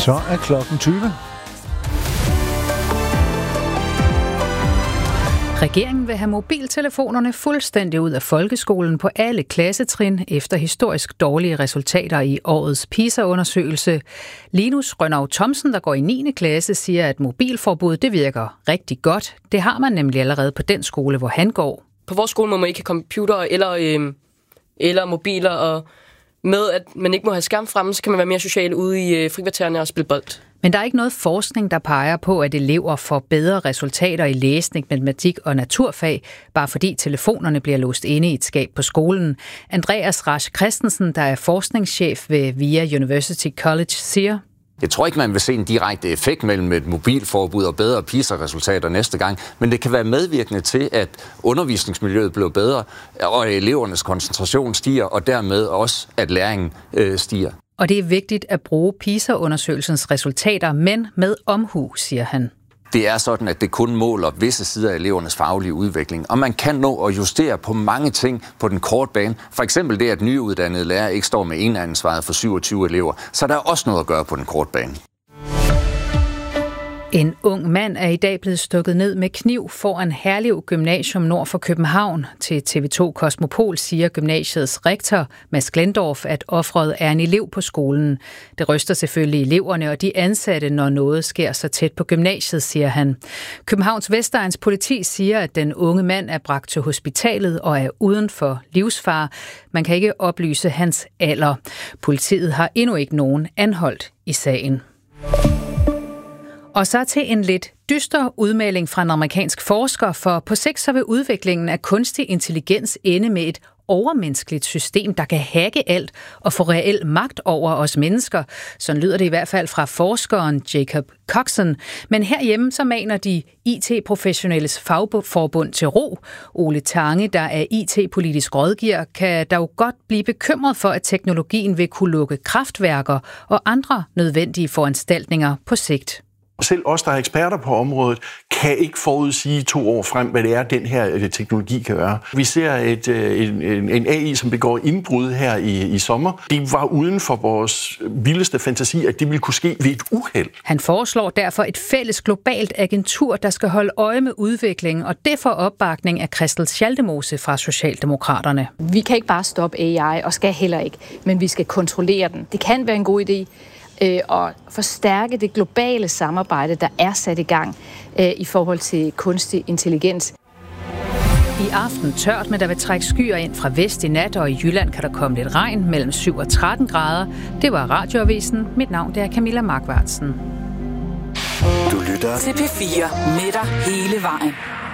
Så er klokken 20. Regeringen vil have mobiltelefonerne fuldstændig ud af folkeskolen på alle klassetrin efter historisk dårlige resultater i årets PISA-undersøgelse. Linus Rønnaug Thomsen, der går i 9. klasse, siger, at mobilforbud det virker rigtig godt. Det har man nemlig allerede på den skole, hvor han går. På vores skole må man ikke have computer eller mobiler, og med at man ikke må have skærm fremme, så kan man være mere social ude i frikvartererne og spille bold. Men der er ikke noget forskning, der peger på, at elever får bedre resultater i læsning, matematik og naturfag, bare fordi telefonerne bliver låst inde i et skab på skolen. Andreas Rasch Christensen, der er forskningschef ved VIA University College, siger: Jeg tror ikke, man vil se en direkte effekt mellem et mobilforbud og bedre PISA-resultater næste gang, men det kan være medvirkende til, at undervisningsmiljøet bliver bedre, og elevernes koncentration stiger, og dermed også, at læringen stiger. Og det er vigtigt at bruge PISA-undersøgelsens resultater, men med omhu, siger han. Det er sådan, at det kun måler visse sider af elevernes faglige udvikling, og man kan nå at justere på mange ting på den korte bane. For eksempel det, at nyuddannede lærere ikke står med eneansvaret for 27 elever, så der er også noget at gøre på den korte bane. En ung mand er i dag blevet stukket ned med kniv foran Herlev Gymnasium nord for København. Til TV2 Kosmopol siger gymnasiets rektor, Mads Glendorf, at offeret er en elev på skolen. Det ryster selvfølgelig eleverne og de ansatte, når noget sker så tæt på gymnasiet, siger han. Københavns Vestegns politi siger, at den unge mand er bragt til hospitalet og er uden for livsfare. Man kan ikke oplyse hans alder. Politiet har endnu ikke nogen anholdt i sagen. Og så til en lidt dyster udmelding fra en amerikansk forsker, for på sigt så vil udviklingen af kunstig intelligens ende med et overmenneskeligt system, der kan hacke alt og få reel magt over os mennesker. Sådan lyder det i hvert fald fra forskeren Jacob Coxon. Men herhjemme så maner de IT-professionelles fagforbund til ro. Ole Tange, der er IT-politisk rådgiver, kan dog godt blive bekymret for, at teknologien vil kunne lukke kraftværker og andre nødvendige foranstaltninger på sigt. Selv os, der er eksperter på området, kan ikke forudsige 2 år frem, hvad det er, den her teknologi kan gøre. Vi ser en AI, som begår indbrud her i sommer. Det var uden for vores vildeste fantasi, at det ville kunne ske ved et uheld. Han foreslår derfor et fælles globalt agentur, der skal holde øje med udviklingen, og det får opbakning af Christel Schaldemose fra Socialdemokraterne. Vi kan ikke bare stoppe AI, og skal heller ikke, men vi skal kontrollere den. Det kan være en god idé og forstærke det globale samarbejde, der er sat i gang i forhold til kunstig intelligens. I aften tørt, men der vil trække skyer ind fra vest i nat, og i Jylland kan der komme lidt regn mellem 7 og 13 grader. Det var Radioavisen. Mit navn det er Camilla Markvartsen. Du lytter til P4 med dig hele vejen.